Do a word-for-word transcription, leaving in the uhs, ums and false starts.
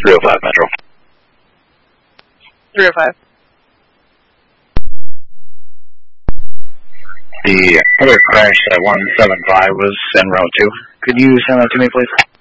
three oh five Metro. three oh five. The other crash at one seven five was en route two. Could you send that to me, please?